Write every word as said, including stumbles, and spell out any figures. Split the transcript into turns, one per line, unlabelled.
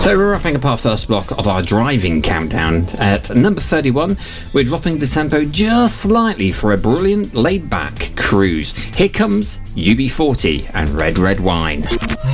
So we're wrapping up our first block of our driving countdown. At number thirty-one, we're dropping the tempo just slightly for a brilliant laid-back cruise. Here comes U B forty and Red Red Wine.